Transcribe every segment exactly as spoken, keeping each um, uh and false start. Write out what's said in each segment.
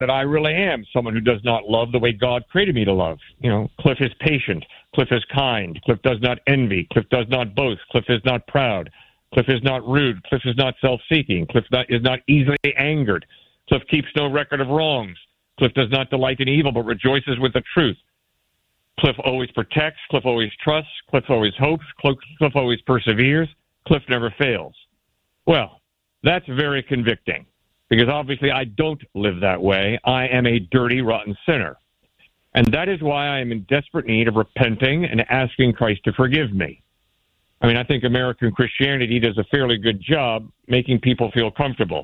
that I really am someone who does not love the way God created me to love. You know, Cliff is patient. Cliff is kind. Cliff does not envy. Cliff does not boast. Cliff is not proud. Cliff is not rude. Cliff is not self-seeking. Cliff not, is not easily angered. Cliff keeps no record of wrongs. Cliff does not delight in evil, but rejoices with the truth. Cliff always protects. Cliff always trusts. Cliff always hopes. Cliff, Cliff always perseveres. Cliff never fails. Well, that's very convicting, because obviously I don't live that way. I am a dirty, rotten sinner. And that is why I am in desperate need of repenting and asking Christ to forgive me. I mean, I think American Christianity does a fairly good job making people feel comfortable.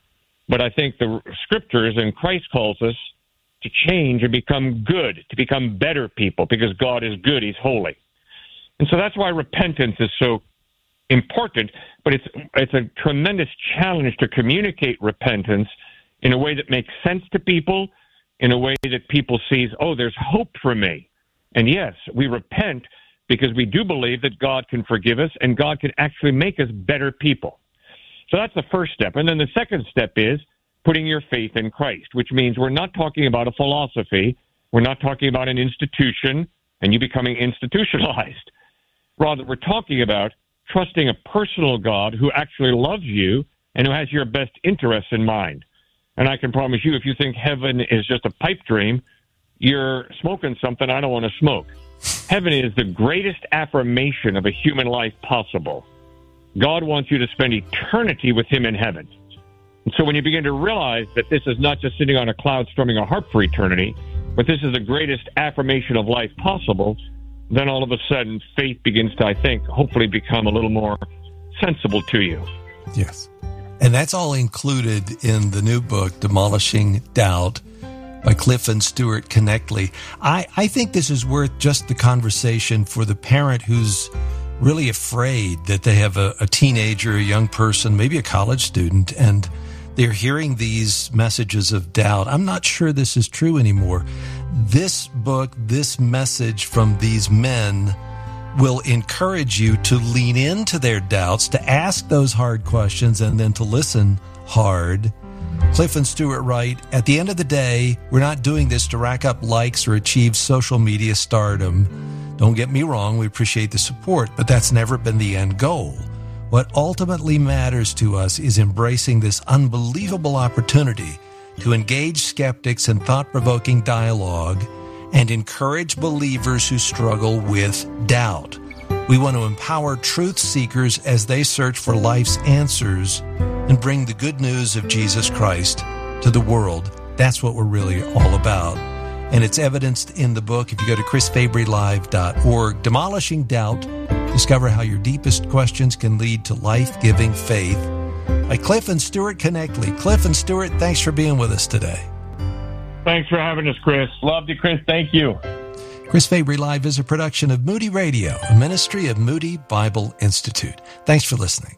But I think the scriptures and Christ calls us to change and become good, to become better people, because God is good, he's holy. And so that's why repentance is so important, but it's it's a tremendous challenge to communicate repentance in a way that makes sense to people, in a way that people sees, oh, there's hope for me. And yes, we repent because we do believe that God can forgive us and God can actually make us better people. So that's the first step. And then the second step is putting your faith in Christ, which means we're not talking about a philosophy. We're not talking about an institution and you becoming institutionalized. Rather, we're talking about trusting a personal God who actually loves you and who has your best interests in mind. And I can promise you, if you think heaven is just a pipe dream, you're smoking something I don't want to smoke. Heaven is the greatest affirmation of a human life possible. God wants you to spend eternity with him in heaven. And so when you begin to realize that this is not just sitting on a cloud strumming a harp for eternity, but this is the greatest affirmation of life possible, then all of a sudden faith begins to, I think, hopefully become a little more sensible to you. Yes. And that's all included in the new book, Demolishing Doubt, by Cliff and Stuart Connectley. I, I think this is worth just the conversation for the parent who's really afraid that they have a, a teenager, a young person, maybe a college student, and they're hearing these messages of doubt. I'm not sure this is true anymore. This book, this message from these men will encourage you to lean into their doubts, to ask those hard questions, and then to listen hard. Cliff and Stuart write, at the end of the day, we're not doing this to rack up likes or achieve social media stardom. Don't get me wrong, we appreciate the support, but that's never been the end goal. What ultimately matters to us is embracing this unbelievable opportunity to engage skeptics in thought-provoking dialogue and encourage believers who struggle with doubt. We want to empower truth seekers as they search for life's answers and bring the good news of Jesus Christ to the world. That's what we're really all about. And it's evidenced in the book. If you go to chris fabry live dot org, Demolishing Doubt, discover how your deepest questions can lead to life-giving faith, by Cliff and Stuart Connectley. Cliff and Stuart, thanks for being with us today. Thanks for having us, Chris. Loved you, Chris. Thank you. Chris Fabry Live is a production of Moody Radio, a ministry of Moody Bible Institute. Thanks for listening.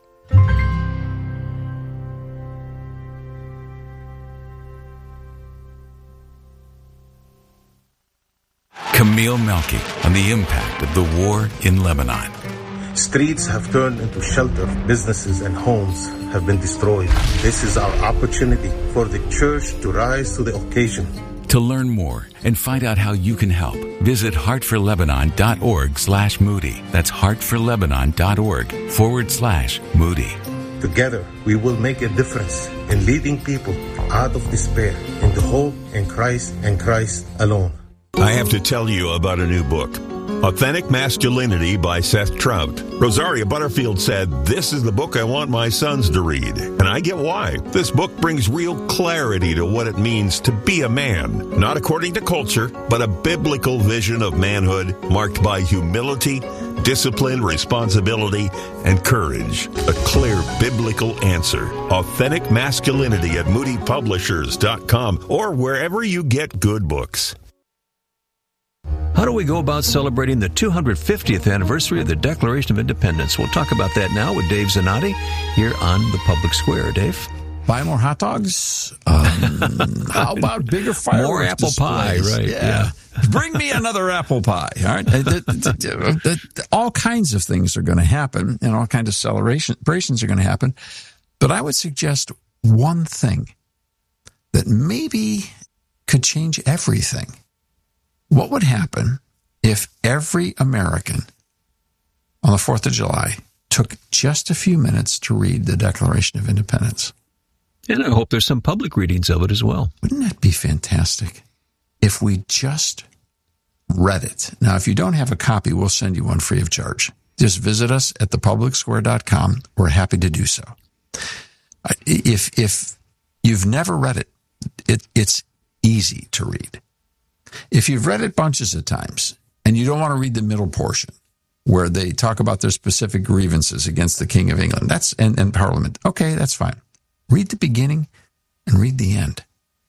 Camille Melky on the impact of the war in Lebanon. Streets have turned into shelter. Businesses and homes have been destroyed. This is our opportunity for the church to rise to the occasion. To learn more and find out how you can help, visit heartforlebanon.org slash Moody. That's heartforlebanon.org forward slash Moody. Together, we will make a difference in leading people out of despair into hope in Christ and Christ alone. I have to tell you about a new book, Authentic Masculinity by Seth Trout. Rosaria Butterfield said, "This is the book I want my sons to read." And I get why. This book brings real clarity to what it means to be a man. Not according to culture, but a biblical vision of manhood marked by humility, discipline, responsibility, and courage. A clear biblical answer. Authentic Masculinity at moody publishers dot com or wherever you get good books. How do we go about celebrating the two hundred fiftieth anniversary of the Declaration of Independence? We'll talk about that now with Dave Zanotti here on the Public Square. Dave? Buy more hot dogs. Um, how about bigger fireworks? More apple displays? pie, right? Yeah. yeah. Bring me another apple pie. All right. All kinds of things are going to happen, and all kinds of celebrations are going to happen. But I would suggest one thing that maybe could change everything. What would happen if every American on the fourth of July took just a few minutes to read the Declaration of Independence? And I hope there's some public readings of it as well. Wouldn't that be fantastic if we just read it? Now, if you don't have a copy, we'll send you one free of charge. Just visit us at the public square dot com. We're happy to do so. If if you've never read it, it, it's easy to read. If you've read it bunches of times and you don't want to read the middle portion where they talk about their specific grievances against the King of England, that's and, and Parliament, okay, that's fine. Read the beginning and read the end.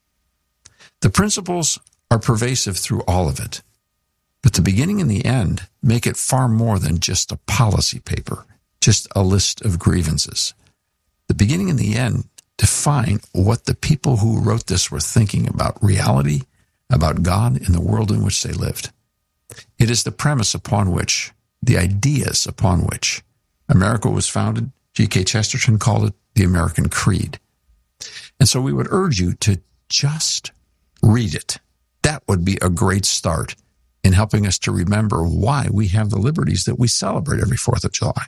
The principles are pervasive through all of it. But the beginning and the end make it far more than just a policy paper, just a list of grievances. The beginning and the end define what the people who wrote this were thinking about reality, about God, and the world in which they lived. It is the premise upon which, the ideas upon which, America was founded. G K Chesterton called it the American Creed. And so we would urge you to just read it. That would be a great start in helping us to remember why we have the liberties that we celebrate every fourth of July.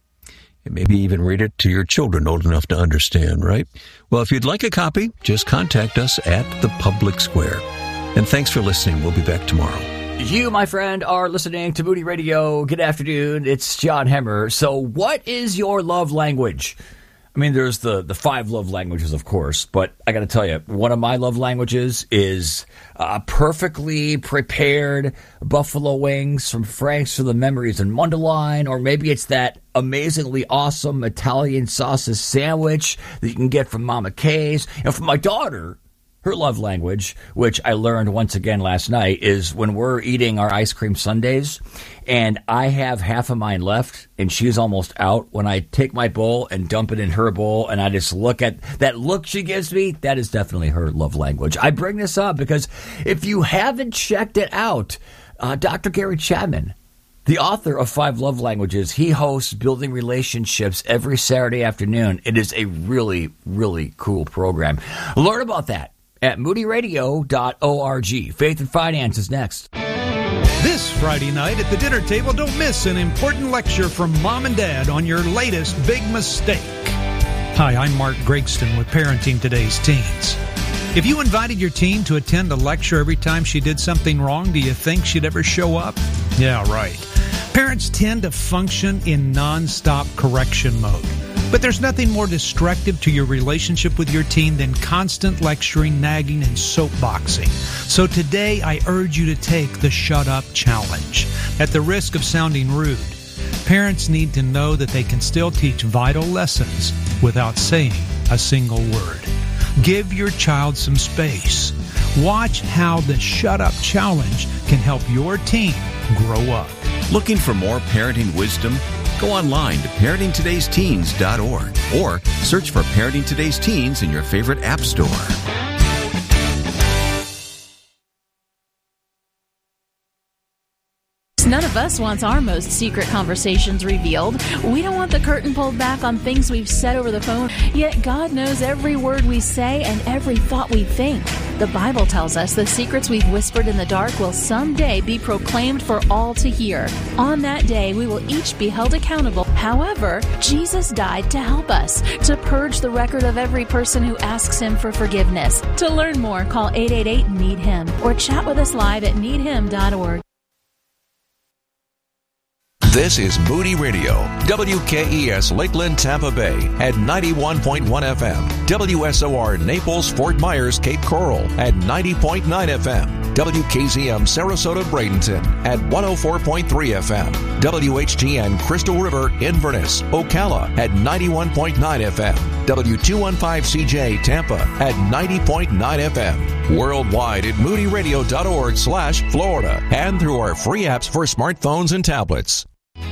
And maybe even read it to your children old enough to understand, right? Well, if you'd like a copy, just contact us at the Public Square. And thanks for listening. We'll be back tomorrow. You, my friend, are listening to Moody Radio. Good afternoon. It's John Hemmer. So what is your love language? I mean, there's the, the five love languages, of course, but I got to tell you, one of my love languages is uh, perfectly prepared buffalo wings from Frank's for the Memories in Mundelein, or maybe it's that amazingly awesome Italian sausage sandwich that you can get from Mama Kay's. And for my daughter, her love language, which I learned once again last night, is when we're eating our ice cream sundaes and I have half of mine left and she's almost out, when I take my bowl and dump it in her bowl and I just look at that look she gives me, that is definitely her love language. I bring this up because if you haven't checked it out, uh, Doctor Gary Chapman, the author of Five Love Languages, he hosts Building Relationships every Saturday afternoon. It is a really, really cool program. Learn about that at moody radio dot org. Faith and Finance is next. This Friday night at the dinner table, don't miss an important lecture from Mom and Dad on your latest big mistake. Hi, I'm Mark Gregston with Parenting Today's Teens. If you invited your teen to attend a lecture every time she did something wrong, do you think she'd ever show up? Yeah, right. Parents tend to function in non-stop correction mode. But there's nothing more destructive to your relationship with your teen than constant lecturing, nagging, and soapboxing. So today, I urge you to take the Shut Up Challenge. At the risk of sounding rude, parents need to know that they can still teach vital lessons without saying a single word. Give your child some space. Watch how the Shut Up Challenge can help your teen grow up. Looking for more parenting wisdom? Go online to parenting todays teens dot org or search for Parenting Today's Teens in your favorite app store. None of us wants our most secret conversations revealed. We don't want the curtain pulled back on things we've said over the phone, yet God knows every word we say and every thought we think. The Bible tells us the secrets we've whispered in the dark will someday be proclaimed for all to hear. On that day, we will each be held accountable. However, Jesus died to help us, to purge the record of every person who asks Him for forgiveness. To learn more, call eight eight eight, need him or chat with us live at need him dot org. This is Moody Radio, W K E S Lakeland, Tampa Bay at ninety-one point one F M, W S O R Naples, Fort Myers, Cape Coral at ninety point nine F M, W K Z M Sarasota, Bradenton at one oh four point three F M, W H G N Crystal River, Inverness, Ocala at ninety-one point nine F M, W two fifteen C J Tampa at ninety point nine F M, worldwide at moody radio dot org slash Florida and through our free apps for smartphones and tablets.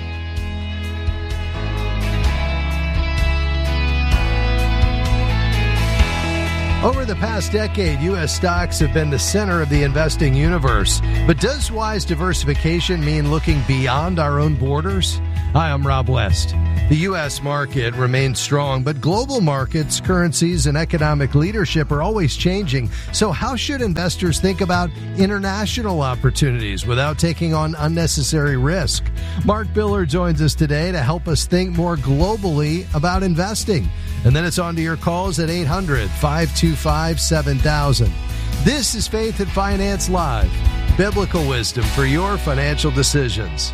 Over the past decade, U S stocks have been the center of the investing universe. But does wise diversification mean looking beyond our own borders? Hi, I'm Rob West. The U S market remains strong, but global markets, currencies, and economic leadership are always changing. So how should investors think about international opportunities without taking on unnecessary risk? Mark Biller joins us today to help us think more globally about investing. And then it's on to your calls at eight hundred, five two five, seven thousand. This is Faith and Finance Live, biblical wisdom for your financial decisions.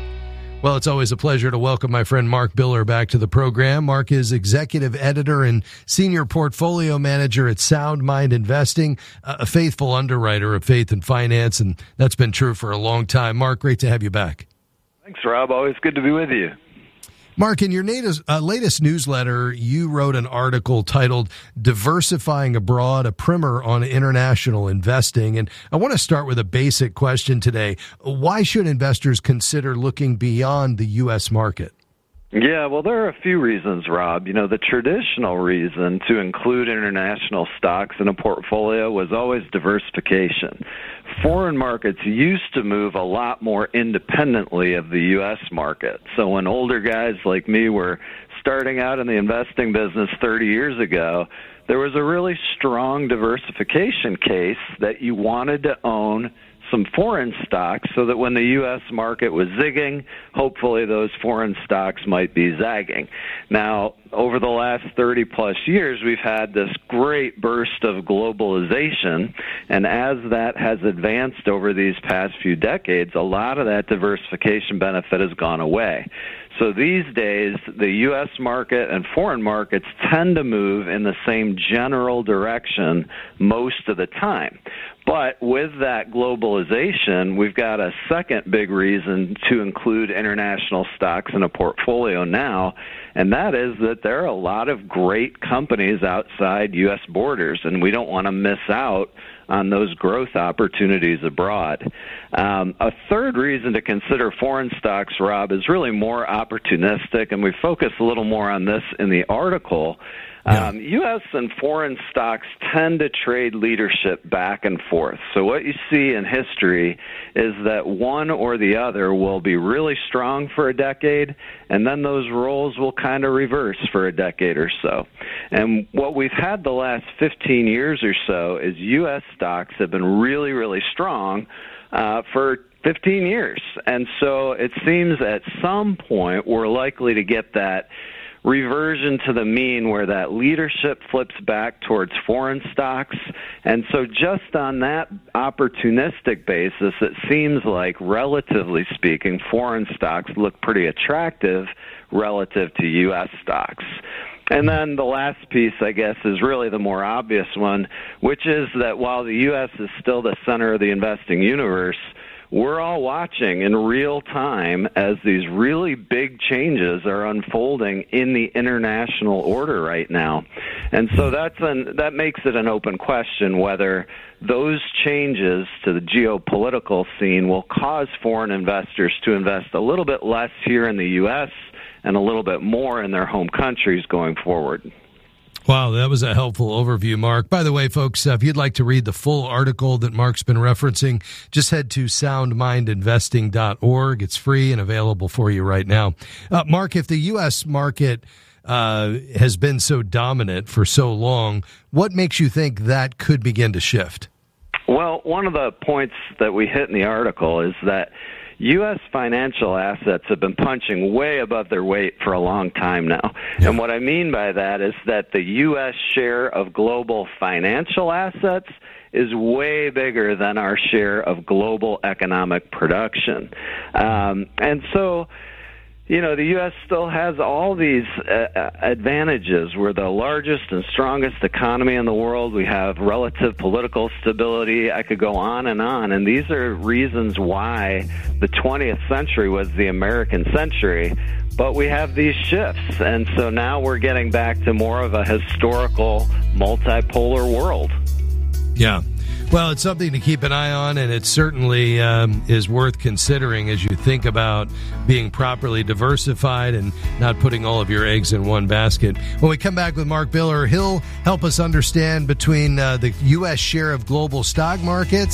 Well, it's always a pleasure to welcome my friend Mark Biller back to the program. Mark is executive editor and senior portfolio manager at Sound Mind Investing, a faithful underwriter of faith and finance, and that's been true for a long time. Mark, great to have you back. Thanks, Rob. Always good to be with you. Mark, in your latest, uh, latest newsletter, you wrote an article titled Diversifying Abroad, a primer on international investing. And I want to start with a basic question today. Why should investors consider looking beyond the U S market? Yeah, well, there are a few reasons, Rob. You know, the traditional reason to include international stocks in a portfolio was always diversification. Foreign markets used to move a lot more independently of the U S market. So when older guys like me were starting out in the investing business thirty years ago, there was a really strong diversification case that you wanted to own some foreign stocks so that when the U S market was zigging, hopefully those foreign stocks might be zagging. Now, over the last thirty plus years, we've had this great burst of globalization, and as that has advanced over these past few decades, a lot of that diversification benefit has gone away. So these days, the U S market and foreign markets tend to move in the same general direction most of the time. But with that globalization, we've got a second big reason to include international stocks in a portfolio now, and that is that there are a lot of great companies outside U S borders, and we don't want to miss out on those growth opportunities abroad. Um, a third reason to consider foreign stocks, Rob, is really more opportunistic, and we focus a little more on this in the article. Yeah. Um, U S and foreign stocks tend to trade leadership back and forth. So what you see in history is that one or the other will be really strong for a decade, and then those roles will kind of reverse for a decade or so. And what we've had the last fifteen years or so is U S stocks have been really, really strong uh, for fifteen years. And so it seems at some point we're likely to get that reversion to the mean where that leadership flips back towards foreign stocks. And so just on that opportunistic basis, it seems like, relatively speaking, foreign stocks look pretty attractive relative to U S stocks. And then the last piece, I guess, is really the more obvious one, which is that while the U S is still the center of the investing universe, we're all watching in real time as these really big changes are unfolding in the international order right now. And so that's an, that makes it an open question whether those changes to the geopolitical scene will cause foreign investors to invest a little bit less here in the U S and a little bit more in their home countries going forward. Wow, that was a helpful overview, Mark. By the way, folks, uh, if you'd like to read the full article that Mark's been referencing, just head to sound mind investing dot org. It's free and available for you right now. Uh, Mark, if the U S market uh, has been so dominant for so long, what makes you think that could begin to shift? Well, one of the points that we hit in the article is that U S financial assets have been punching way above their weight for a long time now. Yeah. And what I mean by that is that the U S share of global financial assets is way bigger than our share of global economic production. Um, and so, you know, the U S still has all these uh, advantages. We're the largest and strongest economy in the world. We have relative political stability. I could go on and on. And these are reasons why the twentieth century was the American century. But we have these shifts. And so now we're getting back to more of a historical multipolar world. Yeah. Well, it's something to keep an eye on, and it certainly um, is worth considering as you think about being properly diversified and not putting all of your eggs in one basket. When we come back with Mark Biller, he'll help us understand between uh, the U S share of global stock markets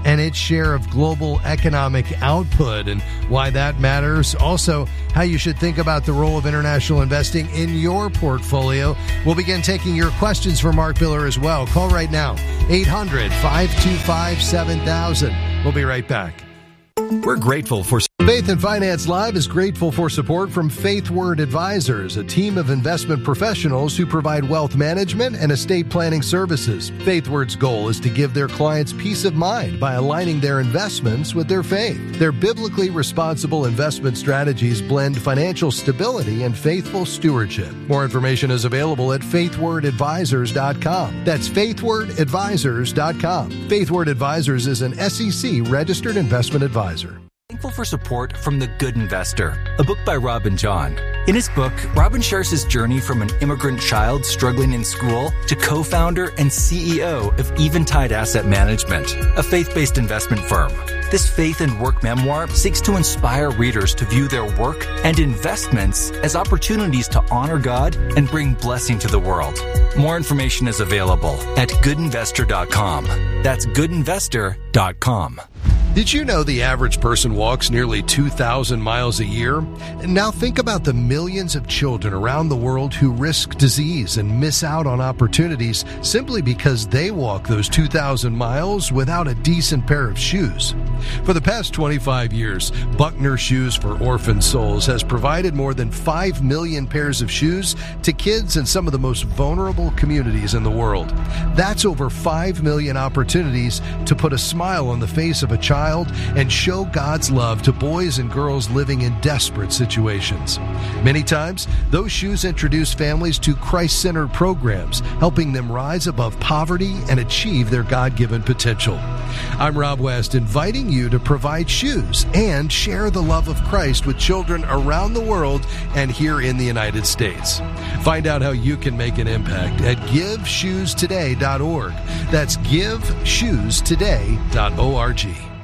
and its share of global economic output and why that matters. Also, how you should think about the role of international investing in your portfolio. We'll begin taking your questions for Mark Biller as well. Call right now, eight hundred, five two five, seven thousand. We'll be right back. We're grateful for... Faith and Finance Live is grateful for support from Faith Word Advisors, a team of investment professionals who provide wealth management and estate planning services. Faith Word's goal is to give their clients peace of mind by aligning their investments with their faith. Their biblically responsible investment strategies blend financial stability and faithful stewardship. More information is available at faith word advisors dot com. That's faith word advisors dot com. Faith Word Advisors is an S E C registered investment advisor. Thankful for support from The Good Investor, a book by Robin John. In his book, Robin shares his journey from an immigrant child struggling in school to co-founder and C E O of Eventide Asset Management, a faith-based investment firm. This faith and work memoir seeks to inspire readers to view their work and investments as opportunities to honor God and bring blessing to the world. More information is available at good investor dot com. That's good investor dot com. Did you know the average person walks nearly two thousand miles a year? And now think about the millions of children around the world who risk disease and miss out on opportunities simply because they walk those two thousand miles without a decent pair of shoes. For the past twenty-five years, Buckner Shoes for Orphan Souls has provided more than five million pairs of shoes to kids in some of the most vulnerable communities in the world. That's over five million opportunities to put a smile on the face of a child and show God's love to boys and girls living in desperate situations. Many times, those shoes introduce families to Christ-centered programs, helping them rise above poverty and achieve their God-given potential. I'm Rob West, inviting you to provide shoes and share the love of Christ with children around the world and here in the United States. Find out how you can make an impact at give shoes today dot org. That's give shoes today dot org.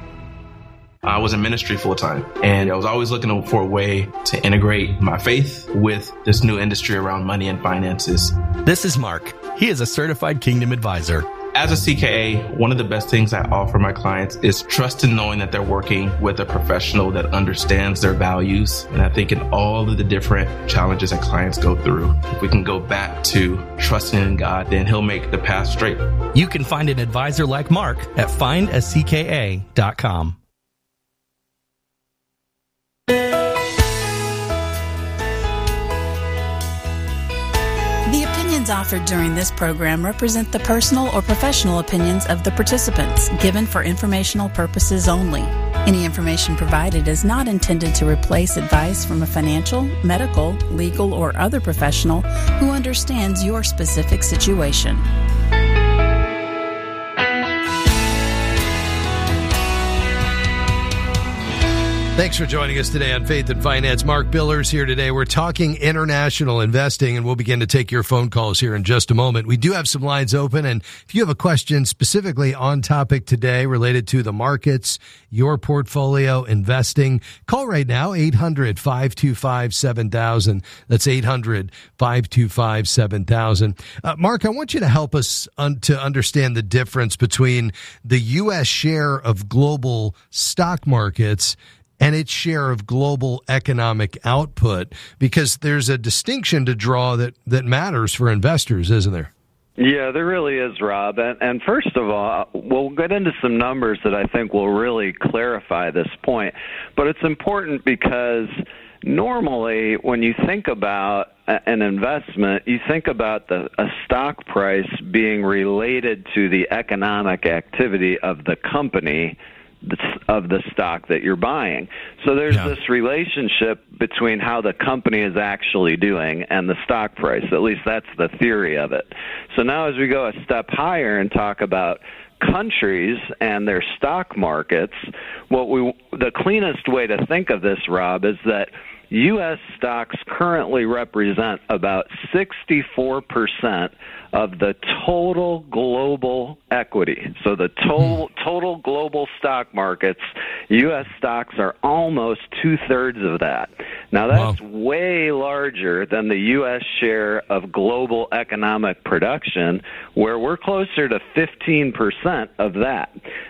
I was in ministry full time, and I was always looking for a way to integrate my faith with this new industry around money and finances. This is Mark. He is a certified Kingdom advisor. As a C K A, one of the best things I offer my clients is trust in knowing that they're working with a professional that understands their values. And I think in all of the different challenges that clients go through, if we can go back to trusting in God, then He'll make the path straight. You can find an advisor like Mark at find a C K A dot com. The opinions offered during this program represent the personal or professional opinions of the participants, given for informational purposes only. Any information provided is not intended to replace advice from a financial, medical, legal, or other professional who understands your specific situation. Thanks for joining us today on Faith and Finance. Mark Biller's here today. We're talking international investing, and we'll begin to take your phone calls here in just a moment. We do have some lines open, and if you have a question specifically on topic today related to the markets, your portfolio, investing, call right now, eight hundred, five two five, seven thousand. That's eight hundred, five two five, seven thousand. Uh, Mark, I want you to help us un- to understand the difference between the U S share of global stock markets and its share of global economic output, because there's a distinction to draw that, that matters for investors, isn't there? Yeah, there really is, Rob. And, and first of all, we'll get into some numbers that I think will really clarify this point. But it's important because normally when you think about an investment, you think about the a stock price being related to the economic activity of the company of the stock that you're buying. So there's yeah. this relationship between how the company is actually doing and the stock price. At least that's the theory of it. So now as we go a step higher and talk about countries and their stock markets, what we the cleanest way to think of this, Rob, is that U S stocks currently represent about sixty-four percent of the total global equity. So the total total global stock markets, U S stocks are almost two-thirds of that. Now, that's wow. way larger than the U S share of global economic production, where we're closer to fifteen percent of that.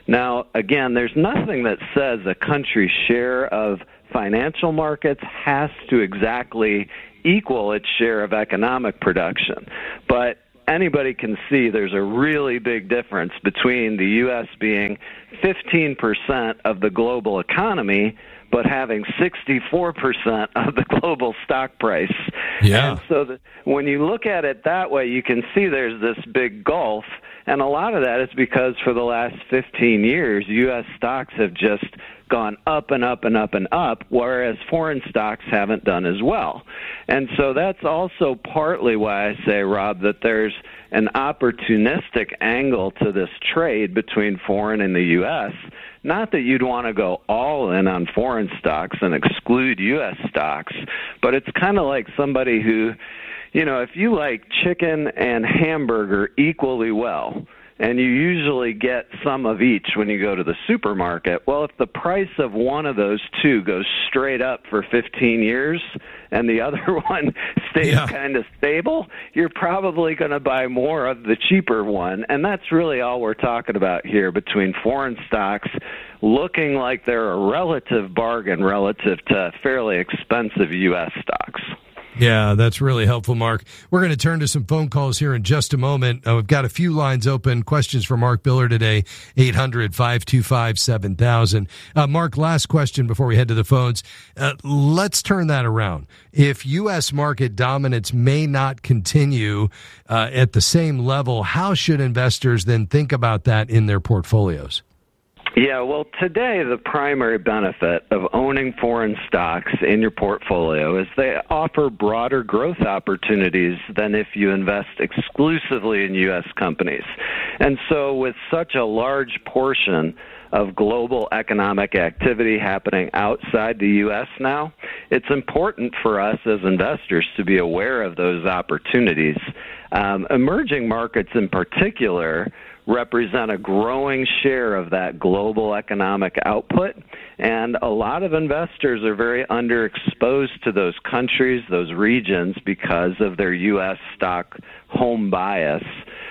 Now, again, there's nothing that says a country's share of financial markets has to exactly equal its share of economic production. But anybody can see there's a really big difference between the U S being fifteen percent of the global economy but having sixty-four percent of the global stock price. Yeah. And so the, when you look at it that way, you can see there's this big gulf, and a lot of that is because for the last fifteen years, U S stocks have just gone up and up and up and up, whereas foreign stocks haven't done as well. And so that's also partly why I say, Rob, that there's an opportunistic angle to this trade between foreign and the U S. Not that you'd want to go all in on foreign stocks and exclude U S stocks, but it's kind of like somebody who, you know, if you like chicken and hamburger equally well, and you usually get some of each when you go to the supermarket, well, if the price of one of those two goes straight up for fifteen years and the other one stays yeah. kind of stable, you're probably going to buy more of the cheaper one. And that's really all we're talking about here between foreign stocks looking like they're a relative bargain relative to fairly expensive U S stocks. Yeah, that's really helpful, Mark. We're going to turn to some phone calls here in just a moment. Uh, we've got a few lines open. Questions for Mark Biller today, eight hundred, five two five, seven thousand. Uh, Mark, last question before we head to the phones. Uh, let's turn that around. If U S market dominance may not continue uh, at the same level, how should investors then think about that in their portfolios? Yeah, well, today the primary benefit of owning foreign stocks in your portfolio is they offer broader growth opportunities than if you invest exclusively in U S companies. And so with such a large portion of global economic activity happening outside the U S now, it's important for us as investors to be aware of those opportunities. Um, emerging markets in particular represent a growing share of that global economic output, and a lot of investors are very underexposed to those countries, those regions, because of their U S stock home bias.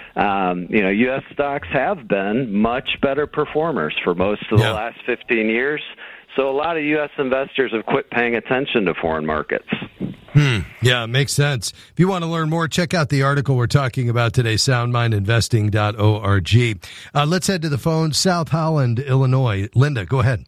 Um, you know, U S stocks have been much better performers for most of the yeah. last fifteen years, so a lot of U S investors have quit paying attention to foreign markets. Hmm. Yeah, makes sense. If you want to learn more, check out the article we're talking about today, sound mind investing dot org. Uh, let's head to the phone. South Holland, Illinois. Linda, go ahead.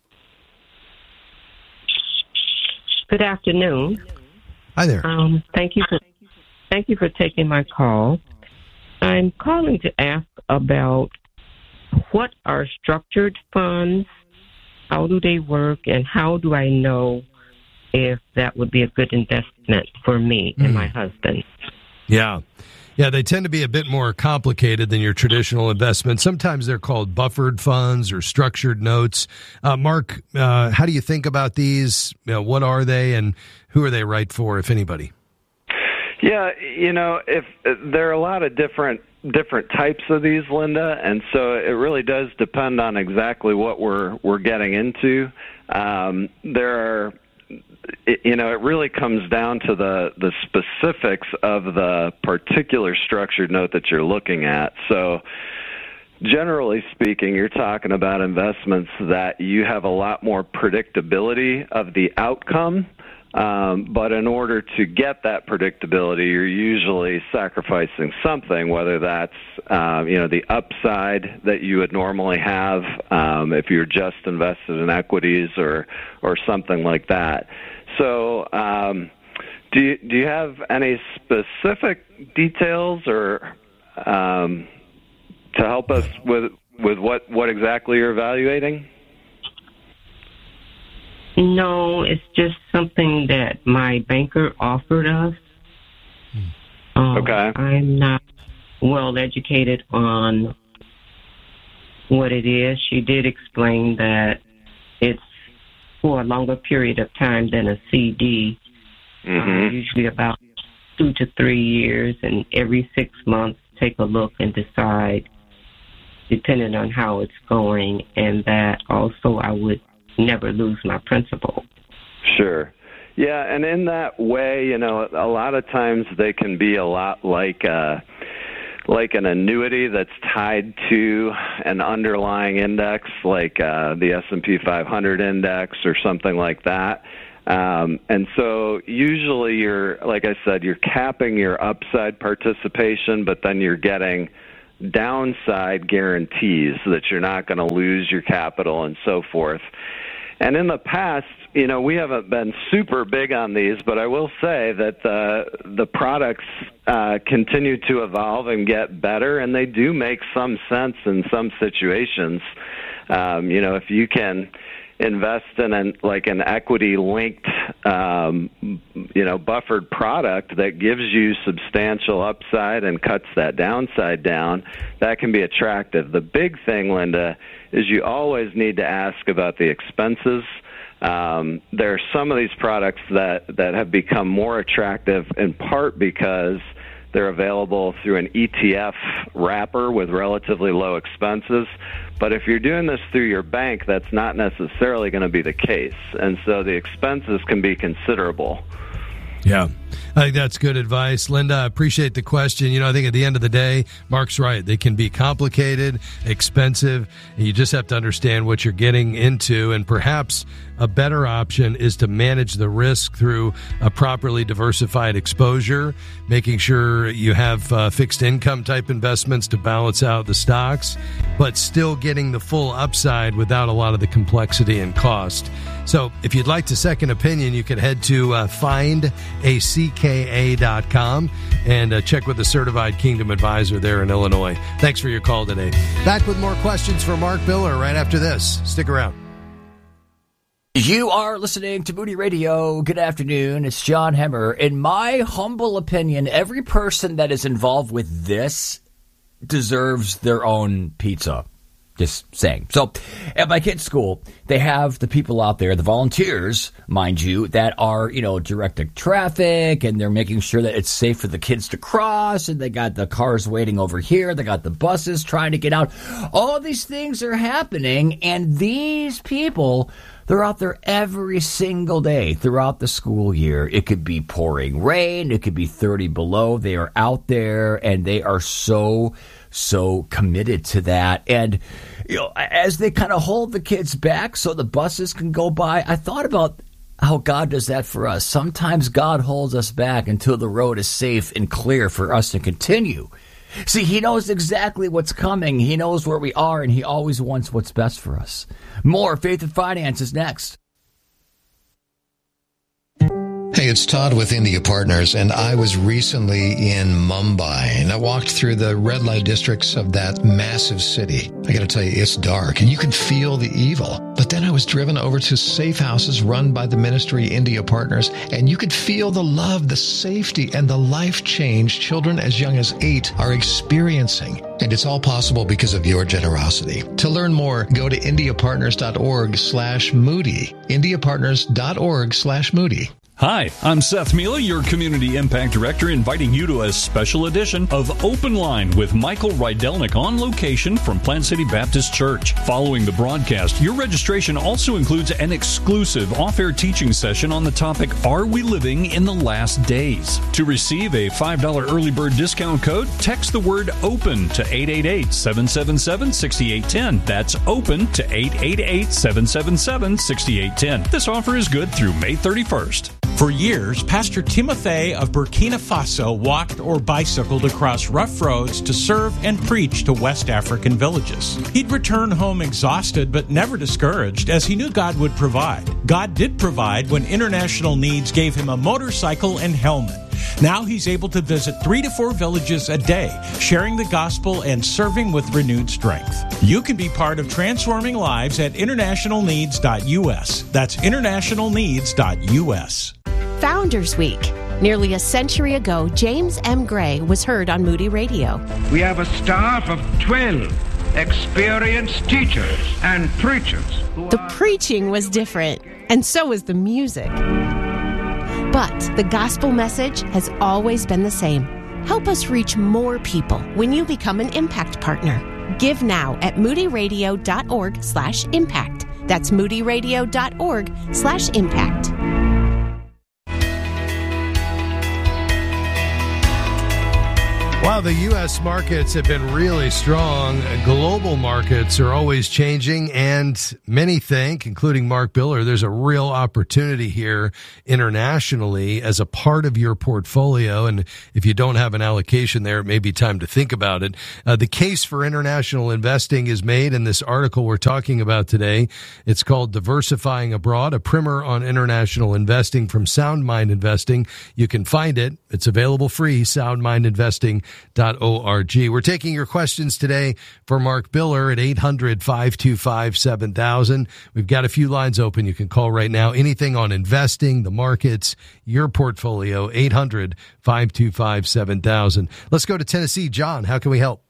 Good afternoon. Hi there. Um, thank you for thank you for taking my call. I'm calling to ask about what are structured funds, how do they work, and how do I know if that would be a good investment for me and mm. my husband. Yeah. Yeah, they tend to be a bit more complicated than your traditional investments. Sometimes they're called buffered funds or structured notes. Uh, Mark, uh, how do you think about these? You know, what are they, and who are they right for, if anybody? Yeah, you know, if there are a lot of different different types of these, Linda, and so it really does depend on exactly what we're we're getting into. Um, there are It, you know, it really comes down to the, the specifics of the particular structured note that you're looking at. So generally speaking, you're talking about investments that you have a lot more predictability of the outcome. Um, but in order to get that predictability, you're usually sacrificing something, whether that's, uh, you know, the upside that you would normally have um, if you're just invested in equities or, or something like that. So um, do you, do you have any specific details or um, to help us with, with what, what exactly you're evaluating? No, it's just something that my banker offered us. Um, okay. I'm not well educated on what it is. She did explain that it's for a longer period of time than a C D, mm-hmm. uh, usually about two to three years, and every six months take a look and decide, depending on how it's going, and that also I would never lose my principal. Sure. Yeah, and in that way, you know, a lot of times they can be a lot like uh, like an annuity that's tied to an underlying index, like uh, the S and P five hundred index or something like that. Um, and so usually you're, like I said, you're capping your upside participation, but then you're getting downside guarantees that you're not going to lose your capital and so forth. And in the past, you know, we haven't been super big on these, but I will say that the the products uh, continue to evolve and get better, and they do make some sense in some situations. Um, you know, if you can invest in an like an equity-linked, um, you know, buffered product that gives you substantial upside and cuts that downside down, that can be attractive. The big thing, Linda, is you always need to ask about the expenses. Um, there are some of these products that, that have become more attractive in part because they're available through an E T F wrapper with relatively low expenses. But if you're doing this through your bank, that's not necessarily going to be the case. And so the expenses can be considerable. Yeah, I think that's good advice. Linda, I appreciate the question. You know, I think at the end of the day, Mark's right. They can be complicated, expensive, and you just have to understand what you're getting into. And perhaps a better option is to manage the risk through a properly diversified exposure, making sure you have uh, fixed income type investments to balance out the stocks, but still getting the full upside without a lot of the complexity and cost. So if you'd like to second opinion, you can head to uh, find a c k a dot com and uh, check with a certified Kingdom advisor there in Illinois. Thanks for your call today. Back with more questions for Mark Biller right after this. Stick around. You are listening to Moody Radio. Good afternoon. It's John Hemmer. In my humble opinion, every person that is involved with this deserves their own pizza. Just saying. So at my kids' school, they have the people out there, the volunteers, mind you, that are, you know, directing traffic, and they're making sure that it's safe for the kids to cross, and they got the cars waiting over here. They got the buses trying to get out. All these things are happening, and these people, they're out there every single day throughout the school year. It could be pouring rain. It could be thirty below. They are out there, and they are so, so committed to that. And, you know, as they kind of hold the kids back so the buses can go by, I thought about how God does that for us. Sometimes God holds us back until the road is safe and clear for us to continue. See, he knows exactly what's coming. He knows where we are, and he always wants what's best for us. More Faith and Finance is next. Hey, it's Todd with India Partners, and I was recently in Mumbai, and I walked through the red light districts of that massive city. I got to tell you, it's dark, and you can feel the evil. But then I was driven over to safe houses run by the ministry India Partners, and you could feel the love, the safety, and the life change children as young as eight are experiencing. And it's all possible because of your generosity. To learn more, go to indiapartners.org slash Moody. indiapartners.org slash Moody. Hi, I'm Seth Mila, your Community Impact Director, inviting you to a special edition of Open Line with Michael Rydelnik on location from Plant City Baptist Church. Following the broadcast, your registration also includes an exclusive off-air teaching session on the topic, Are We Living in the Last Days? To receive a five dollars early bird discount code, text the word OPEN to eight eight eight, seven seven seven, six eight one zero. That's OPEN to eight eight eight, seven seven seven, six eight one zero. This offer is good through May thirty-first. For years, Pastor Timothy of Burkina Faso walked or bicycled across rough roads to serve and preach to West African villages. He'd return home exhausted but never discouraged, as he knew God would provide. God did provide when International Needs gave him a motorcycle and helmet. Now he's able to visit three to four villages a day, sharing the gospel and serving with renewed strength. You can be part of transforming lives at international needs dot u s. That's international needs dot u s. Founders Week. Nearly a century ago, James M. Gray was heard on Moody Radio. We have a staff of twelve experienced teachers and preachers. The preaching was different, and so was the music. But the gospel message has always been the same. Help us reach more people when you become an impact partner. Give now at moodyradio.org slash impact. That's moodyradio.org slash impact. Wow, Well, the U S markets have been really strong. Global markets are always changing, and many think, including Mark Biller, there's a real opportunity here internationally as a part of your portfolio. And if you don't have an allocation there, it may be time to think about it. Uh, the case for international investing is made in this article we're talking about today. It's called Diversifying Abroad, a primer on international investing from Sound Mind Investing. You can find it. It's available free, sound mind investing dot org. We're taking your questions today for Mark Biller at eight hundred, five two five, seven thousand. We've got a few lines open. You can call right now. Anything on investing, the markets, your portfolio, eight hundred, five two five, seven thousand. Let's go to Tennessee. John, how can we help?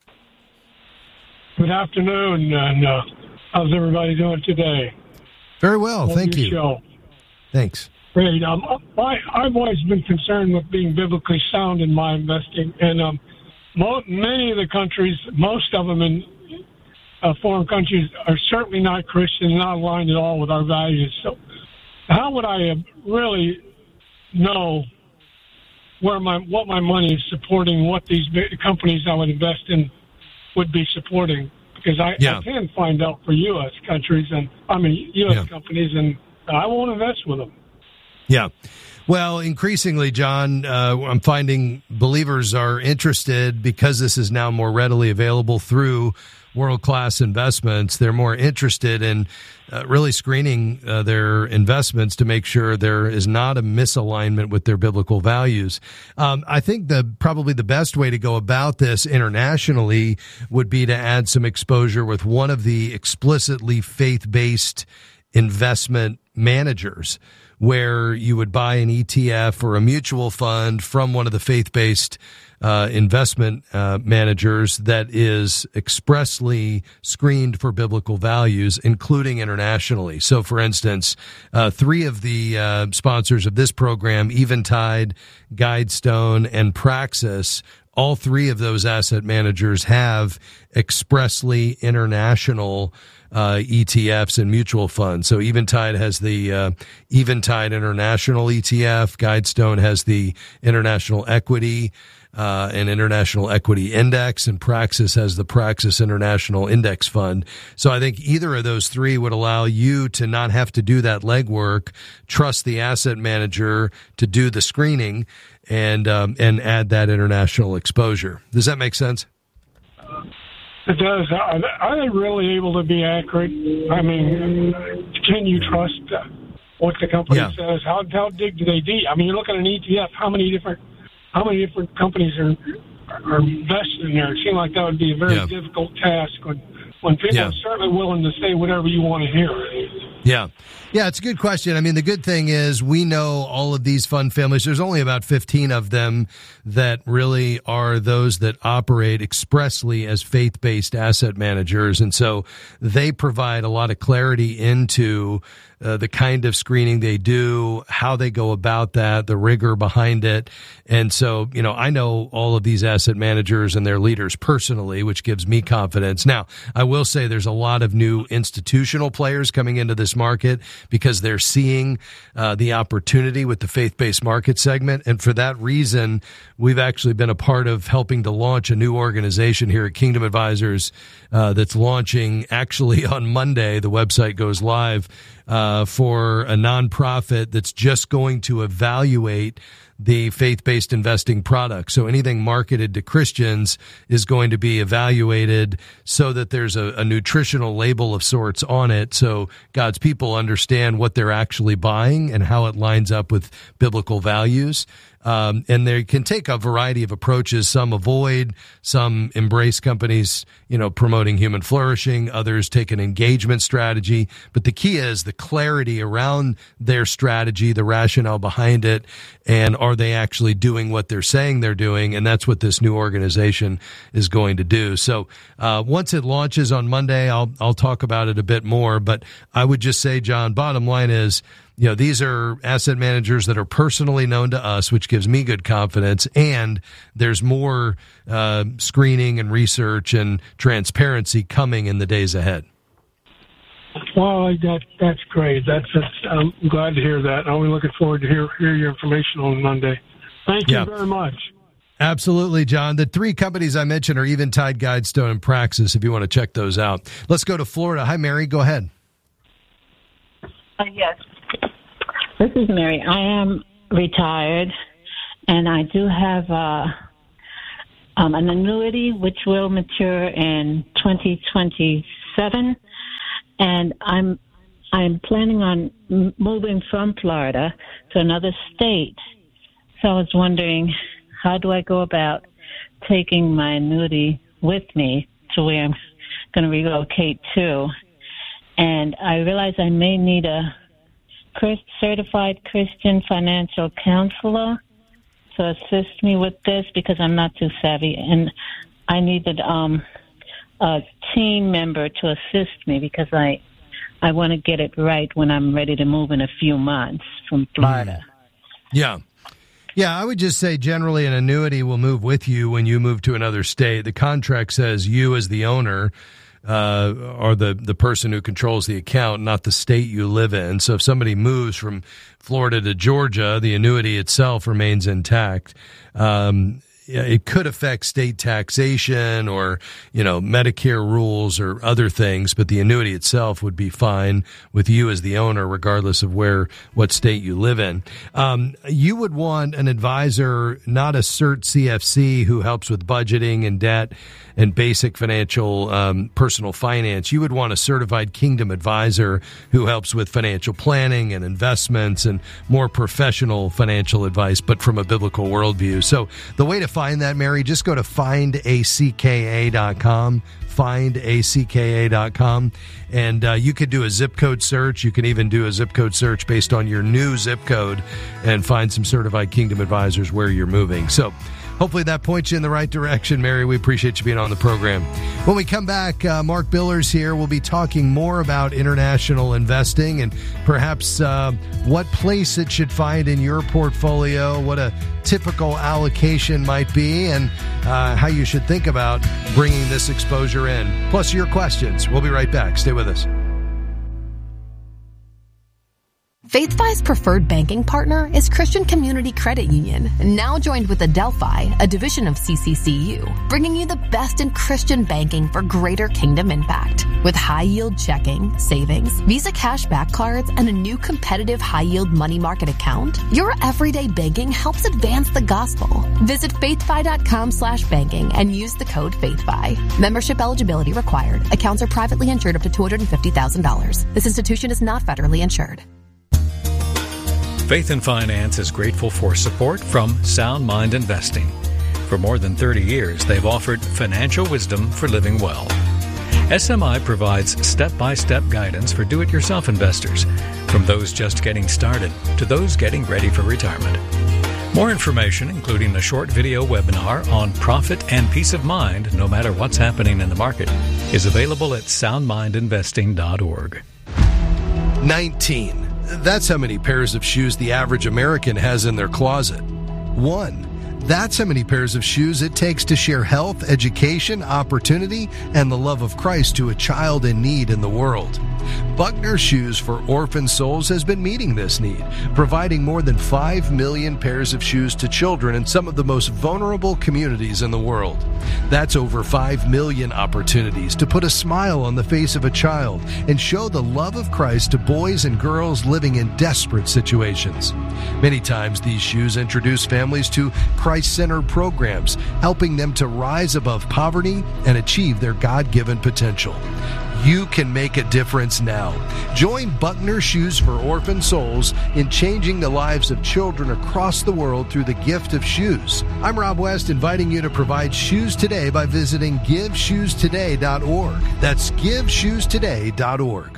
Good afternoon, and uh, how's everybody doing today? Very well, Love thank your you. Show. Thanks. Great. Um, I, I've always been concerned with being biblically sound in my investing, and um, mo- many of the countries, most of them in uh, foreign countries, are certainly not Christian, not aligned at all with our values. So, how would I uh, really know where my what my money is supporting, what these big companies I would invest in would be supporting? Because I, Yeah. I can find out for U S countries and I mean U S Yeah. companies, and I won't invest with them. Yeah. Well, increasingly, John, uh, I'm finding believers are interested because this is now more readily available through world-class investments. They're more interested in uh, really screening uh, their investments to make sure there is not a misalignment with their biblical values. Um, I think the probably the best way to go about this internationally would be to add some exposure with one of the explicitly faith-based investment managers, where you would buy an E T F or a mutual fund from one of the faith-based uh, investment uh, managers that is expressly screened for biblical values, including internationally. So, for instance, uh, three of the uh, sponsors of this program, Eventide, Guidestone, and Praxis, all three of those asset managers have expressly international Uh, E T Fs and mutual funds. So Eventide has the uh, Eventide International E T F. Guidestone has the International Equity uh, and International Equity Index, and Praxis has the Praxis International Index Fund. So I think either of those three would allow you to not have to do that legwork, trust the asset manager to do the screening, and um, and add that international exposure. Does that make sense? It does. Are are they really able to be accurate? I mean, can you trust uh, what the company Yeah. says? How how big do they dig? I mean, you look at an E T F. How many different how many different companies are are invested in there? It seems like that would be a very Yeah. difficult task when when people Yeah. are certainly willing to say whatever you want to hear. Yeah. Yeah, it's a good question. I mean, the good thing is we know all of these fund families. There's only about fifteen of them that really are those that operate expressly as faith-based asset managers. And so they provide a lot of clarity into uh, the kind of screening they do, how they go about that, the rigor behind it. And so, you know, I know all of these asset managers and their leaders personally, which gives me confidence. Now, I will say there's a lot of new institutional players coming into this market because they're seeing uh, the opportunity with the faith-based market segment. And for that reason, we've actually been a part of helping to launch a new organization here at Kingdom Advisors uh, that's launching actually on Monday. The website goes live uh, for a nonprofit that's just going to evaluate the faith-based investing product. So anything marketed to Christians is going to be evaluated so that there's a, a nutritional label of sorts on it, so God's people understand what they're actually buying and how it lines up with biblical values. Um, and they can take a variety of approaches. Some avoid, some embrace companies, you know, promoting human flourishing. Others take an engagement strategy. But the key is the clarity around their strategy, the rationale behind it, and are they actually doing what they're saying they're doing? And that's what this new organization is going to do. So uh, once it launches on Monday, I'll I'll talk about it a bit more. But I would just say, John, bottom line is, you know, these are asset managers that are personally known to us, which gives me good confidence. And there's more uh, screening and research and transparency coming in the days ahead. Well, that that's great. That's, that's I'm glad to hear that. I'll be looking forward to hear hear your information on Monday. Thank you Yeah. very much. Absolutely, John. The three companies I mentioned are Eventide, Guidestone, and Praxis, if you want to check those out. Let's go to Florida. Hi, Mary. Go ahead. Uh, yes. This is Mary. I am retired, and I do have uh, um, an annuity which will mature in twenty twenty-seven, and I'm I'm planning on m- moving from Florida to another state. So I was wondering, how do I go about taking my annuity with me to where I'm going to relocate to? And I realize I may need a certified Christian financial counselor to assist me with this because I'm not too savvy. And I needed um, a team member to assist me because I, I want to get it right when I'm ready to move in a few months from Florida. Mm. Yeah. Yeah, I would just say generally an annuity will move with you when you move to another state. The contract says you as the owner uh, are the, the person who controls the account, not the state you live in. So if somebody moves from Florida to Georgia, the annuity itself remains intact. Um It could affect state taxation or, you know, Medicare rules or other things, but the annuity itself would be fine with you as the owner, regardless of where, what state you live in. Um, you would want an advisor, not a cert C F C who helps with budgeting and debt and basic financial, um, personal finance. You would want a certified Kingdom advisor who helps with financial planning and investments and more professional financial advice, but from a biblical worldview. So the way to find that, Mary, just go to find a c k a dot com, find a c k a dot com, and uh, you could do a zip code search. You can even do a zip code search based on your new zip code and find some certified Kingdom advisors where you're moving. So hopefully that points you in the right direction, Mary. We appreciate you being on the program. When we come back, uh, Mark Billers here. We'll be talking more about international investing and perhaps uh, what place it should find in your portfolio, what a typical allocation might be, and uh, how you should think about bringing this exposure in. Plus your questions. We'll be right back. Stay with us. FaithFi's preferred banking partner is Christian Community Credit Union, now joined with Adelphi, a division of C C C U, bringing you the best in Christian banking for greater kingdom impact. With high-yield checking, savings, Visa cashback cards, and a new competitive high-yield money market account, your everyday banking helps advance the gospel. Visit faithfi.com slash banking and use the code FaithFi. Membership eligibility required. Accounts are privately insured up to two hundred fifty thousand dollars. This institution is not federally insured. Faith and Finance is grateful for support from Sound Mind Investing. For more than thirty years, they've offered financial wisdom for living well. S M I provides step-by-step guidance for do-it-yourself investors, from those just getting started to those getting ready for retirement. More information, including a short video webinar on profit and peace of mind, no matter what's happening in the market, is available at sound mind investing dot org. nineteen. That's how many pairs of shoes the average American has in their closet. One. That's how many pairs of shoes it takes to share health, education, opportunity, and the love of Christ to a child in need in the world. Buckner Shoes for Orphan Souls has been meeting this need, providing more than five million pairs of shoes to children in some of the most vulnerable communities in the world. That's over five million opportunities to put a smile on the face of a child and show the love of Christ to boys and girls living in desperate situations. Many times these shoes introduce families to Christ-centered programs, helping them to rise above poverty and achieve their God-given potential. You can make a difference now. Join Buckner Shoes for Orphan Souls in changing the lives of children across the world through the gift of shoes. I'm Rob West, inviting you to provide shoes today by visiting give shoes today dot org. That's give shoes today dot org.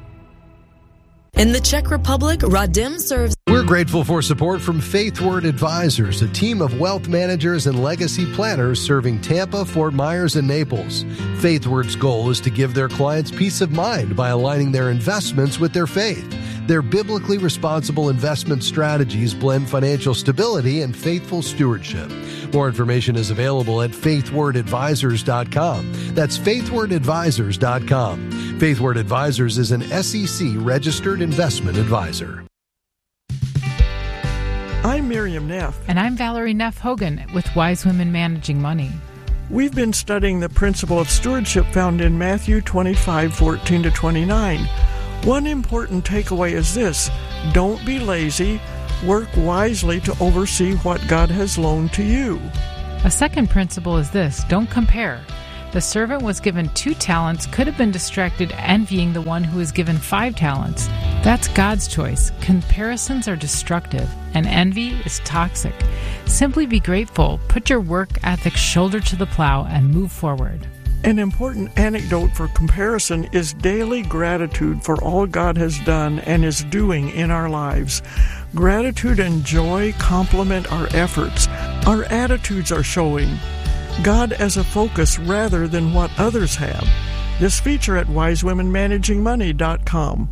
In the Czech Republic, Radim serves. We're grateful for support from Faithword Advisors, a team of wealth managers and legacy planners serving Tampa, Fort Myers, and Naples. Faithword's goal is to give their clients peace of mind by aligning their investments with their faith. Their biblically responsible investment strategies blend financial stability and faithful stewardship. More information is available at faithword advisors dot com. That's faithword advisors dot com. Faithword Advisors is an S E C registered investment advisor. I'm Miriam Neff. And I'm Valerie Neff Hogan with Wise Women Managing Money. We've been studying the principle of stewardship found in Matthew twenty-five, fourteen to twenty-nine. One important takeaway is this: don't be lazy. Work wisely to oversee what God has loaned to you. A second principle is this: don't compare. The servant was given two talents, could have been distracted envying the one who was given five talents. That's God's choice. Comparisons are destructive, and envy is toxic. Simply be grateful, put your work ethic shoulder to the plow, and move forward. An important anecdote for comparison is daily gratitude for all God has done and is doing in our lives. Gratitude and joy complement our efforts. Our attitudes are showing God as a focus rather than what others have. This feature at wise women managing money dot com.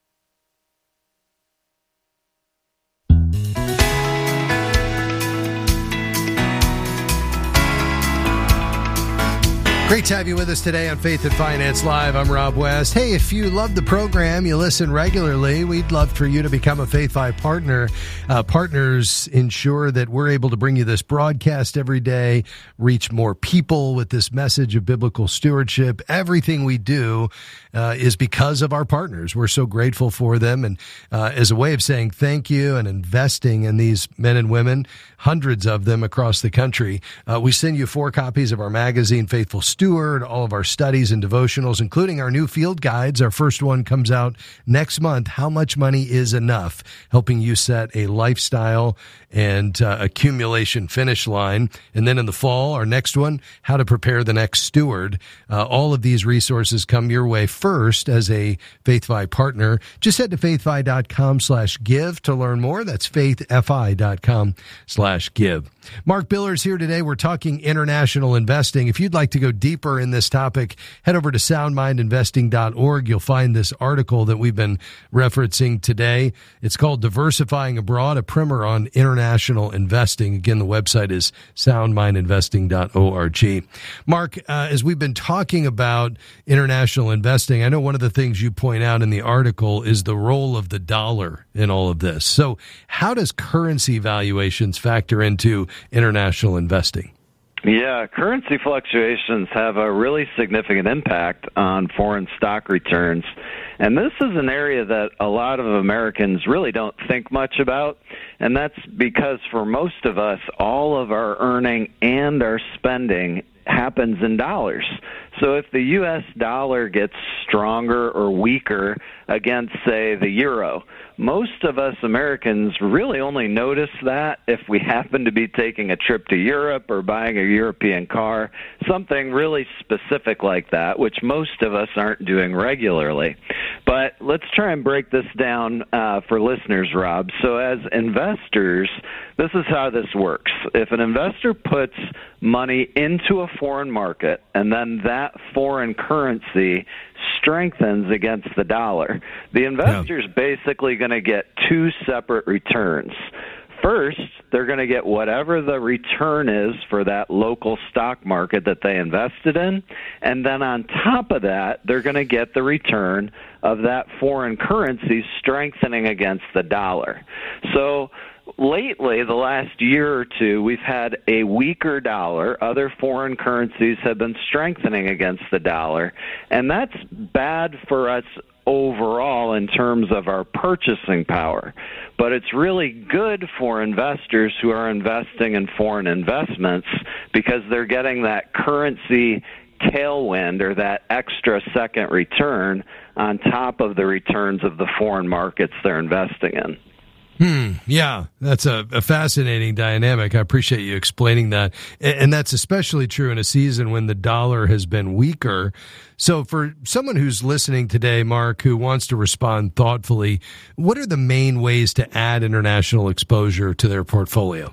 Great to have you with us today on Faith and Finance Live. I'm Rob West. Hey, if you love the program, you listen regularly, we'd love for you to become a Faith Five partner. Uh, partners ensure that we're able to bring you this broadcast every day, reach more people with this message of biblical stewardship. Everything we do uh, is because of our partners. We're so grateful for them. And uh, as a way of saying thank you and investing in these men and women, hundreds of them across the country, uh, we send you four copies of our magazine, Faithful Steward, all of our studies and devotionals, including our new field guides. Our first one comes out next month, How Much Money is Enough, helping you set a lifestyle and uh, accumulation finish line. And then in the fall, our next one, How to Prepare the Next Steward. Uh, all of these resources come your way first as a FaithFi partner. Just head to faithfi.com slash give to learn more. That's faithfi.com slash give. Mark Biller's here today. We're talking international investing. If you'd like to go deeper in this topic, head over to sound mind investing dot org. You'll find this article that we've been referencing today. It's called Diversifying Abroad, a primer on international investing. Again, the website is sound mind investing dot org. Mark, uh, as we've been talking about international investing, I know one of the things you point out in the article is the role of the dollar in all of this. So how does currency valuations factor into international investing? Yeah, currency fluctuations have a really significant impact on foreign stock returns. And this is an area that a lot of Americans really don't think much about. And that's because for most of us, all of our earning and our spending happens in dollars. So if the U S dollar gets stronger or weaker against, say, the euro, most of us Americans really only notice that if we happen to be taking a trip to Europe or buying a European car, something really specific like that, which most of us aren't doing regularly. But let's try and break this down uh, for listeners, Rob. So as investors, this is how this works. If an investor puts money into a foreign market and then that foreign currency strengthens against the dollar, the investor's yeah. basically going to get two separate returns. First, they're going to get whatever the return is for that local stock market that they invested in, and then on top of that, they're going to get the return of that foreign currency strengthening against the dollar. So lately, the last year or two, we've had a weaker dollar. Other foreign currencies have been strengthening against the dollar, and that's bad for us overall in terms of our purchasing power. But it's really good for investors who are investing in foreign investments because they're getting that currency tailwind or that extra second return on top of the returns of the foreign markets they're investing in. Hmm. Yeah, that's a, a fascinating dynamic. I appreciate you explaining that. And, and that's especially true in a season when the dollar has been weaker. So for someone who's listening today, Mark, who wants to respond thoughtfully, what are the main ways to add international exposure to their portfolio?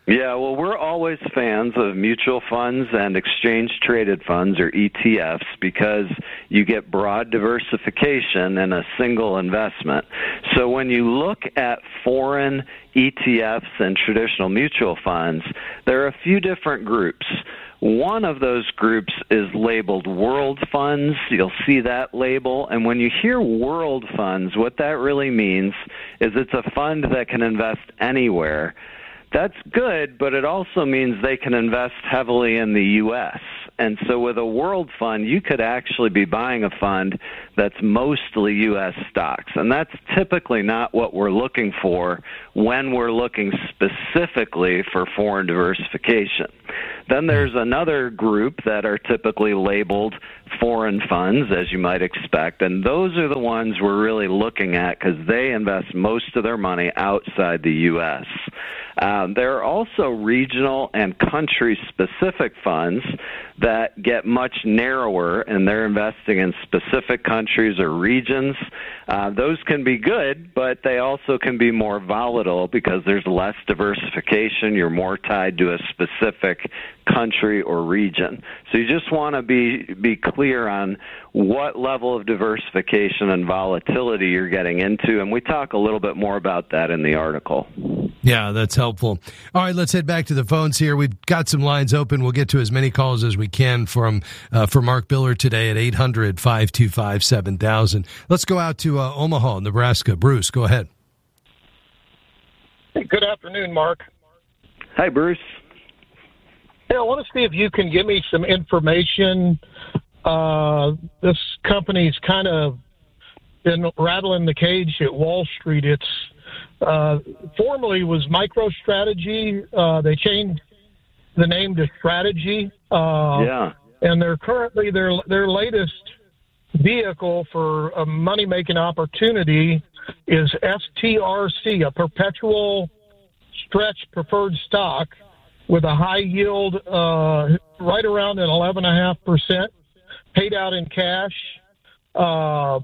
Yeah, well, we're always fans of mutual funds and exchange-traded funds, or E T Fs, because you get broad diversification in a single investment. So when you look at foreign E T Fs and traditional mutual funds, there are a few different groups. One of those groups is labeled world funds. You'll see that label. And when you hear world funds, what that really means is it's a fund that can invest anywhere. That's good, but it also means they can invest heavily in the U S. And so with a world fund, you could actually be buying a fund that's mostly U S stocks. And that's typically not what we're looking for when we're looking specifically for foreign diversification. Then there's another group that are typically labeled foreign funds, as you might expect, and those are the ones we're really looking at because they invest most of their money outside the U S. Um, there are also regional and country-specific funds that get much narrower, and they're investing in specific countries or regions. Uh, those can be good, but they also can be more volatile because there's less diversification. You're more tied to a specific country or region. So you just want to be be clear on what level of diversification and volatility you're getting into, and we talk a little bit more about that in the article. Yeah, that's helpful. All right, let's head back to the phones here. We've got some lines open. We'll get to as many calls as we can from uh, for Mark Biller today at eight hundred, five two five, seven thousand. Let's go out to uh, Omaha, Nebraska. Bruce, go ahead. Hey, good afternoon, Mark. Hi, Bruce. Hey, I want to see if you can give me some information. Uh, this company's kind of been rattling the cage at Wall Street. It's uh, formerly was MicroStrategy. Uh, they changed the name to Strategy. Uh, yeah. And they're currently their their latest vehicle for a money making opportunity is S T R C, a perpetual stretch preferred stock with a high yield, uh, right around an eleven point five percent, paid out in cash. Uh,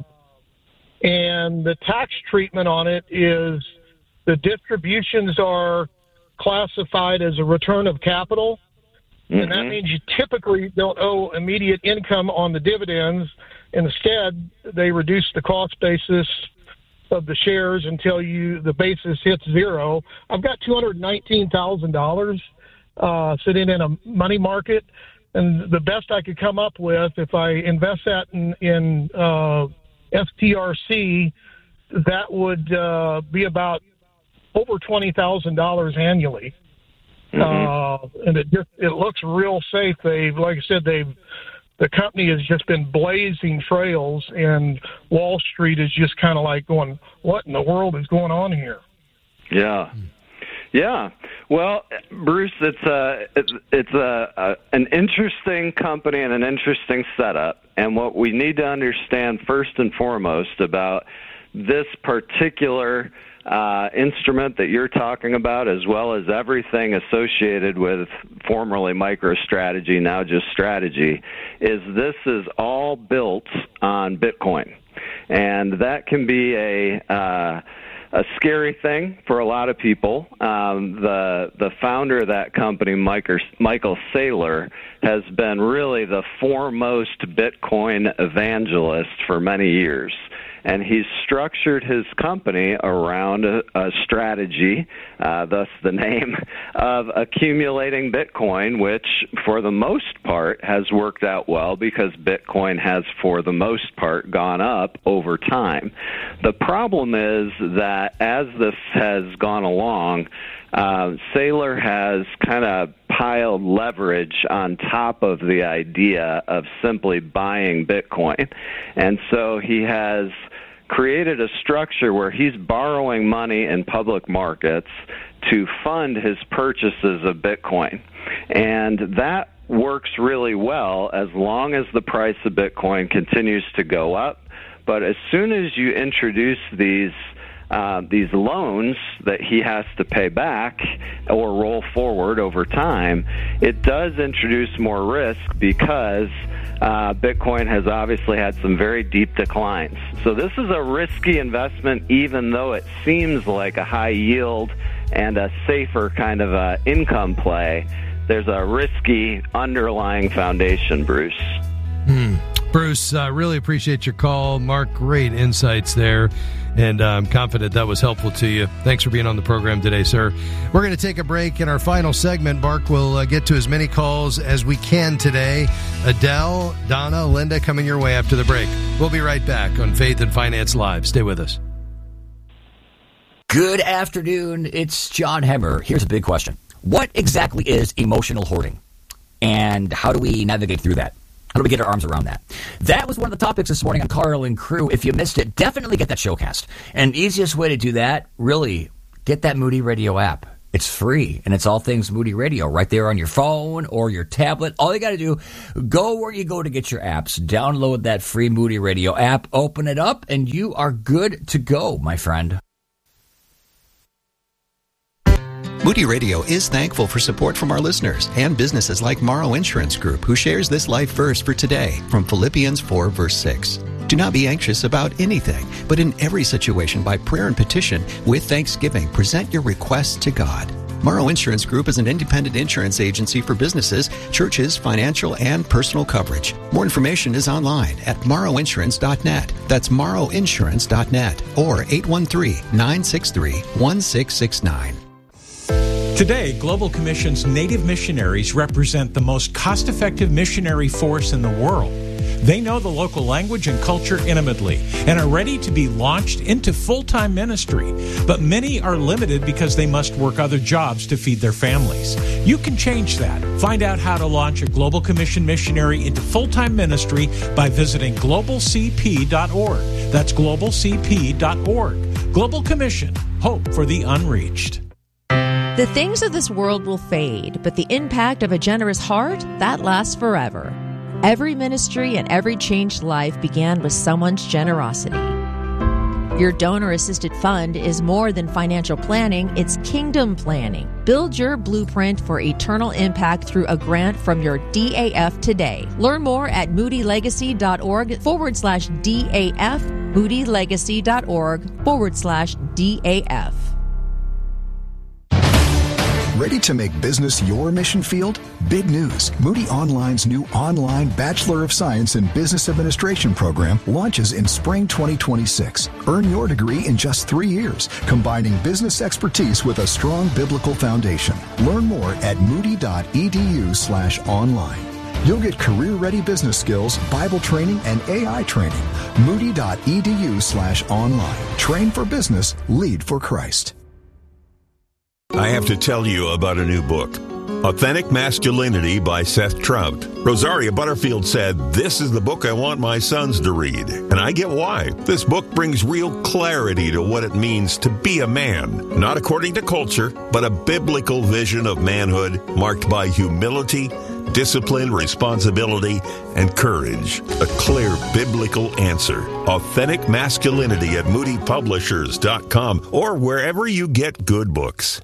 and the tax treatment on it is the distributions are classified as a return of capital. Mm-hmm. And that means you typically don't owe immediate income on the dividends. Instead, they reduce the cost basis of the shares until you the basis hits zero. I've got two hundred nineteen thousand dollars uh, sitting in a money market, and the best I could come up with, if I invest that in, in uh, S T R C, that would uh, be about over twenty thousand dollars annually. Mm-hmm. Uh, and it just it looks real safe. They've, like I said, they've the company has just been blazing trails, and Wall Street is just kind of like going, "What in the world is going on here?" Yeah. Yeah, well, Bruce, it's a it's, it's a, a an interesting company and an interesting setup. And what we need to understand first and foremost about this particular uh, instrument that you're talking about, as well as everything associated with formerly MicroStrategy, now just Strategy, is this is all built on Bitcoin, and that can be a uh, a scary thing for a lot of people. Um, the the founder of that company, Michael, Michael Saylor, has been really the foremost Bitcoin evangelist for many years. And he's structured his company around a, a strategy, uh, thus the name, of accumulating Bitcoin, which for the most part has worked out well because Bitcoin has for the most part gone up over time. The problem is that as this has gone along, uh, Saylor has kind of piled leverage on top of the idea of simply buying Bitcoin. And so he has created a structure where he's borrowing money in public markets to fund his purchases of Bitcoin. And that works really well as long as the price of Bitcoin continues to go up. But as soon as you introduce these uh, these loans that he has to pay back or roll forward over time, it does introduce more risk because uh, Bitcoin has obviously had some very deep declines. So this is a risky investment, even though it seems like a high yield and a safer kind of uh, income play. There's a risky underlying foundation, Bruce. Hmm. Bruce, I uh, really appreciate your call. Mark, great insights there, and uh, I'm confident that was helpful to you. Thanks for being on the program today, sir. We're going to take a break. In our final segment, Mark will uh, get to as many calls as we can today. Adele, Donna, Linda coming your way after the break. We'll be right back on Faith and Finance Live. Stay with us. Good afternoon. It's John Hemmer. Here's a big question. What exactly is emotional hoarding, and how do we navigate through that? How do we get our arms around that? That was one of the topics this morning on Carl and Crew. If you missed it, definitely get that showcast. And easiest way to do that, really, get that Moody Radio app. It's free, and it's all things Moody Radio right there on your phone or your tablet. All you got to do, go where you go to get your apps, download that free Moody Radio app, open it up, and you are good to go, my friend. Moody Radio is thankful for support from our listeners and businesses like Morrow Insurance Group, who shares this life verse for today from Philippians four, verse six. Do not be anxious about anything, but in every situation by prayer and petition with thanksgiving, present your requests to God. Morrow Insurance Group is an independent insurance agency for businesses, churches, financial, and personal coverage. More information is online at morrow insurance dot net. That's morrow insurance dot net or eight one three, nine six three, one six six nine. Today, Global Commission's Native missionaries represent the most cost-effective missionary force in the world. They know the local language and culture intimately and are ready to be launched into full-time ministry. But many are limited because they must work other jobs to feed their families. You can change that. Find out how to launch a Global Commission missionary into full-time ministry by visiting global c p dot org. That's global c p dot org. Global Commission, hope for the unreached. The things of this world will fade, but the impact of a generous heart, that lasts forever. Every ministry and every changed life began with someone's generosity. Your donor-assisted fund is more than financial planning, it's kingdom planning. Build your blueprint for eternal impact through a grant from your D A F today. Learn more at moodylegacy.org forward slash DAF, moodylegacy.org forward slash DAF. Ready to make business your mission field? Big news. Moody Online's new online Bachelor of Science in Business Administration program launches in spring twenty twenty-six. Earn your degree in just three years, combining business expertise with a strong biblical foundation. Learn more at moody.edu slash online. You'll get career-ready business skills, Bible training, and A I training. Moody.edu slash online. Train for business, lead for Christ. I have to tell you about a new book, Authentic Masculinity by Seth Trout. Rosaria Butterfield said, "This is the book I want my sons to read." And I get why. This book brings real clarity to what it means to be a man, not according to culture, but a biblical vision of manhood marked by humility, discipline, responsibility, and courage. A clear biblical answer. Authentic Masculinity at moody publishers dot com or wherever you get good books.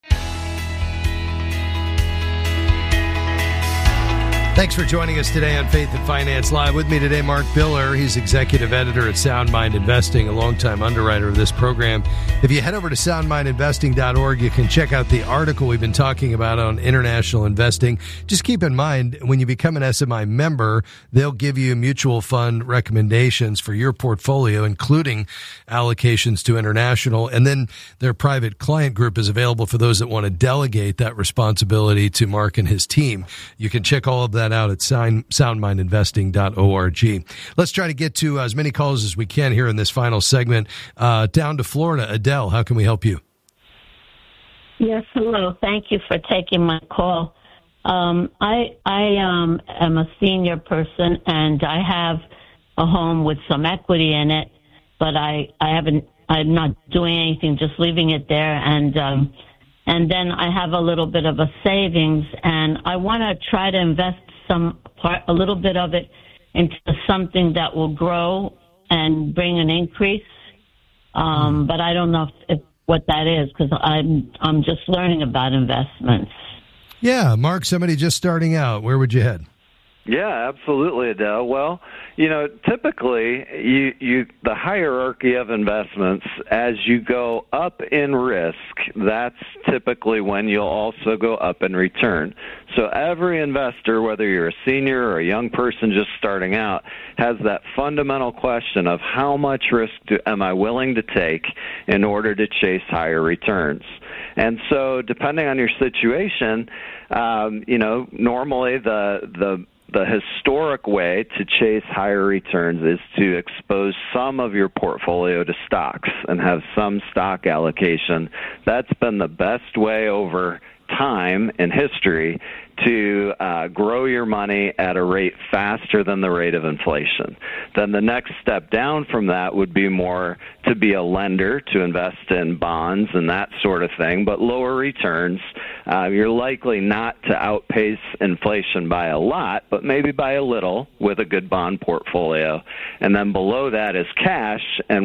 Thanks for joining us today on Faith and Finance Live. With me today, Mark Biller. He's executive editor at Sound Mind Investing, a longtime underwriter of this program. If you head over to sound mind investing dot org, you can check out the article we've been talking about on international investing. Just keep in mind, when you become an S M I member, they'll give you mutual fund recommendations for your portfolio, including allocations to international. And then their private client group is available for those that want to delegate that responsibility to Mark and his team. You can check all of that out at sound mind investing dot org. Let's try to get to as many calls as we can here in this final segment. Uh, down to Florida. Adele, how can we help you? Yes, hello. Thank you for taking my call. Um, I I um, am a senior person, and I have a home with some equity in it, but I, I haven't. I'm not doing anything, just leaving it there, and um, and then I have a little bit of a savings, and I want to try to invest some part, a little bit of it into something that will grow and bring an increase. Um, but I don't know if, if what that is because I'm I'm just learning about investments. Yeah, Mark, somebody just starting out, where would you head? Yeah, absolutely, Adele. Well, you know, typically, you, you the hierarchy of investments, as you go up in risk, that's typically when you'll also go up in return. So every investor, whether you're a senior or a young person just starting out, has that fundamental question of how much risk do, am I willing to take in order to chase higher returns? And so depending on your situation, um, you know, normally the the The historic way to chase higher returns is to expose some of your portfolio to stocks and have some stock allocation. That's been the best way over time in history to uh, grow your money at a rate faster than the rate of inflation. Then the next step down from that would be more to be a lender, to invest in bonds and that sort of thing, but lower returns. Uh, you're likely not to outpace inflation by a lot, but maybe by a little with a good bond portfolio. And then below that is cash, and